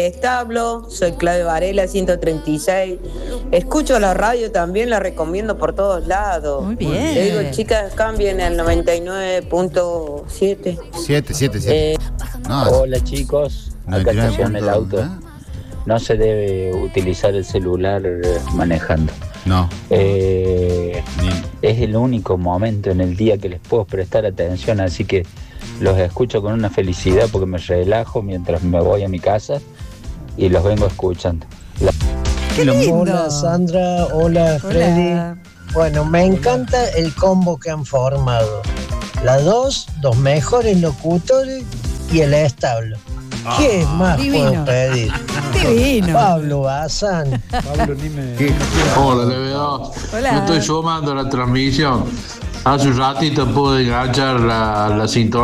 establo, soy Claudia Varela, 136. Escucho la radio también, la recomiendo por todos lados. Muy bien. Le digo, chicas, cambien al 99.7. 7. No, Hola chicos, acá estacioné el auto. No se debe utilizar el celular manejando. No. Es el único momento en el día que les puedo prestar atención, así que los escucho con una felicidad porque me relajo mientras me voy a mi casa y los vengo escuchando. ¡Qué lindo! Hola Sandra, hola Freddy. Bueno, me encanta el combo que han formado. Las dos mejores locutores y el establo. ¿Qué más divino. puedo pedir? Divino. Pablo Bazán. Pablo, ni me... Hola, Levedo. Hola. Me estoy sumando a la transmisión. Hace un ratito pude enganchar la sintonía.